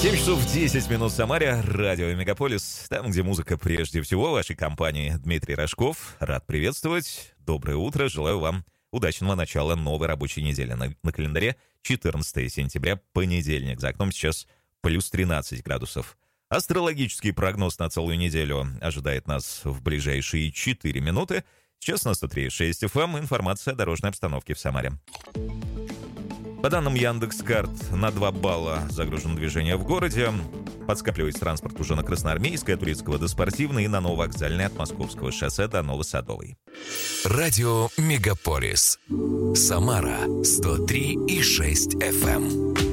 7 часов 10 минут в Самаре, радио Мегаполис, там, где музыка прежде всего, в вашей компании Дмитрий Рожков. Рад приветствовать, доброе утро, желаю вам удачного начала новой рабочей недели. На календаре 14 сентября, понедельник, за окном сейчас плюс 13 градусов. Астрологический прогноз на целую неделю ожидает нас в ближайшие 4 минуты. Сейчас на 103.6 FM информация о дорожной обстановке в Самаре. По данным Яндекс.Карт, на 2 балла загружено движение в городе. Подскапливается транспорт уже на Красноармейское, Турецкого до Спортивной и на Нововокзальной от Московского шоссе до Новосадовой. Радио Мегаполис. Самара 103.6 FM.